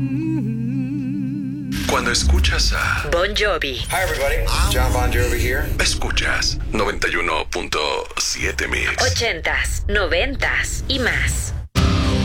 Cuando escuchas a Bon Jovi. Hi everybody, John Bon Jovi here. escuchas 91.7 Mix. 80s, 90s y más.